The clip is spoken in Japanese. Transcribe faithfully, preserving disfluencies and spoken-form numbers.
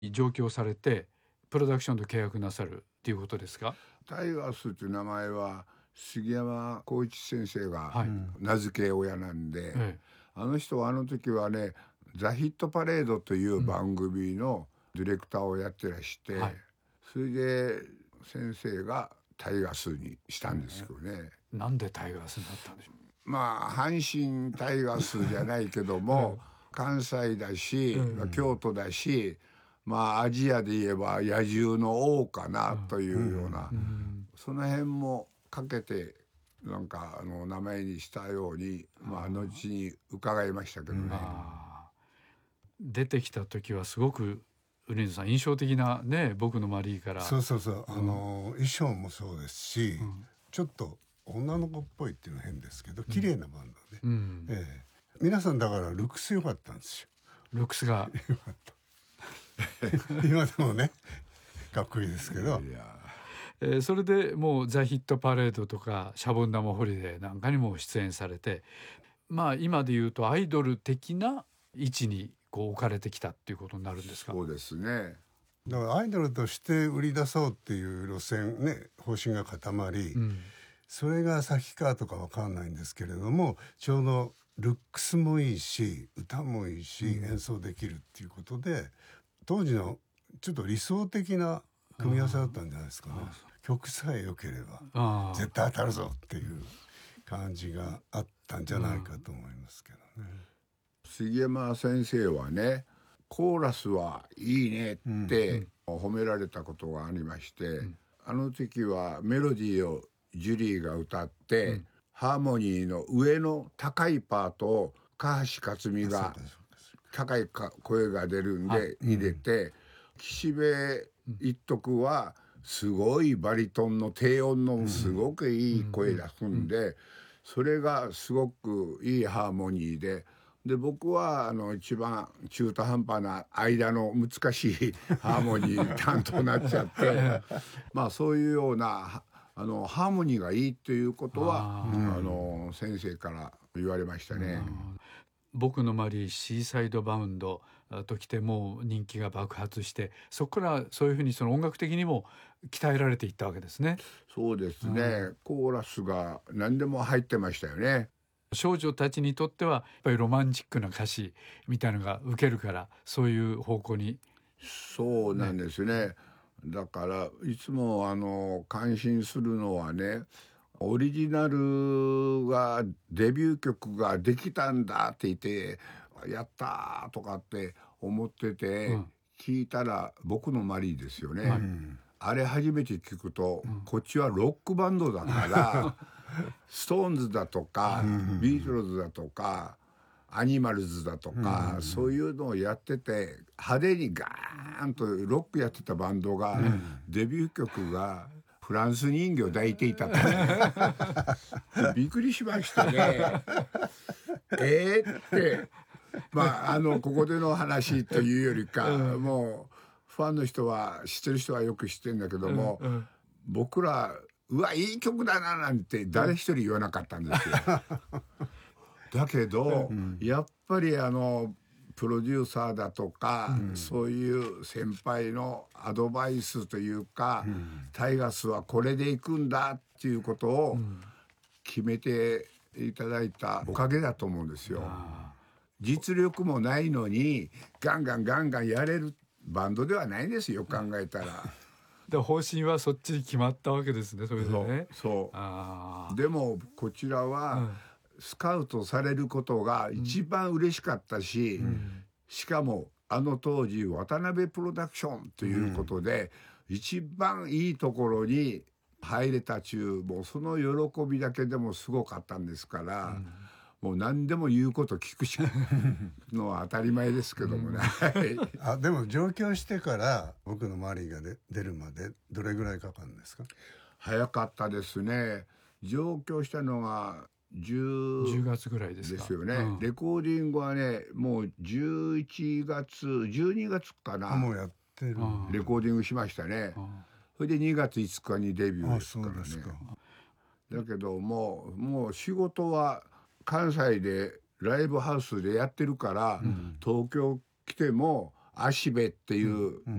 上京されてプロダクションと契約なさるっていうことですか？ タイガースという名前は杉山浩一先生がはい名付け親なんで、 ええあの人はあの時はねザ・ヒットパレードという番組のディレクターをやってらして、 はいそれで先生がタイガースにしたんですけどね、 なんでタイガースになったんでしょまあ阪神タイガースじゃないけども関西だし、まあ京都だし、まあアジアで言えば野獣の王かなというような、その辺もかけてなんかあの名前にしたように、まあ後に伺いましたけどね。 あ出てきた時はすごくウリンさん印象的なね、僕のマリーからそうそうそう、あの衣装もそうですし、ちょっと女の子っぽいっていうのは変ですけど綺麗なバンドで、 うんええ皆さんだからルックス良かったんですよ。 ルックスが良かった今でもねかっこいいですけど、 いやえーそれでもうザ・ヒットパレードとかシャボン玉ホリデーなんかにも出演されて、まあ今で言うとアイドル的な位置にこう置かれてきたっていうことになるんですか？ そうですね。 だからアイドルとして売り出そうっていう路線ね方針が固まり、 うんそれが先かとかわかんないんですけれども、ちょうどルックスもいいし歌もいいし、演奏できるっていうことで当時のちょっと理想的な組み合わせだったんじゃないですかね。曲さえ良ければあ絶対当たるぞっていう感じがあったんじゃないかと思いますけどね。 杉山先生はねコーラスはいいねって褒められたことがありまして、あの時はメロディーをジュリーが歌って、ハーモニーの上の高いパートを川橋克実が高いか声が出るんで入れて、岸辺一徳はすごいバリトンの低音のすごくいい声出すんで、それがすごくいいハーモニーで、で僕はあの一番中途半端な間の難しいハーモニー担当になっちゃってまあそういうようなあのハーモニーがいいということはあの先生から言われましたね。 僕のマリーシーサイドバウンドときてもう人気が爆発して、そこからそういうふうにその音楽的にも鍛えられていったわけですね。 そうですね、コーラスが何でも入ってましたよね。 少女たちにとってはやっぱりロマンチックな歌詞みたいなのが受けるから、そういう方向に。 そうなんですね。だからいつもあの感心するのはね、オリジナルがデビュー曲ができたんだって言ってやったとかって思ってて、うん、聞いたら僕のマリーですよね、はい、あれ初めて聞くと、うん、こっちはロックバンドだからストーンズだとか、うん、ビートルズだとかアニマルズだとか、うん、そういうのをやってて派手にガーンとロックやってたバンドが、うん、デビュー曲がフランス人形抱いていたとびっくりしましたね。えーってまああのここでの話というよりか、うん、もうファンの人は知ってる人はよく知ってるんだけども、うんうん、僕らうわいい曲だななんて誰一人言わなかったんですよ。だけど、うん、やっぱりあのプロデューサーだとか、うん、そういう先輩のアドバイスというか、うん、タイガースはこれでいくんだっていうことを決めていただいたおかげだと思うんですよ。実力もないのにガンガンガンガンやれるバンドではないんですよ、考えたら。 で方針はそっちに決まったわけですね。それでね。 そうそう。あでもこちらは、うんスカウトされることが一番嬉しかったし、うん、しかもあの当時渡辺プロダクションということで、うん、一番いいところに入れた中もうその喜びだけでもすごかったんですから、うん、もう何でも言うこと聞くしのは当たり前ですけどもね、 うん、あでも上京してから僕のマリーがで出るまでどれぐらいかかるんですか？ 早かったですね。上京したのがじゅうがつぐらいですか。ですよね、うん、レコーディングはねもうじゅういちがつじゅうにがつかな。 あもうやってる。 レコーディングしましたね。それでにがついつかにデビューですからね。そうですか。だけどもうもう仕事は関西でライブハウスでやってるから、うん、東京来ても芦部っていう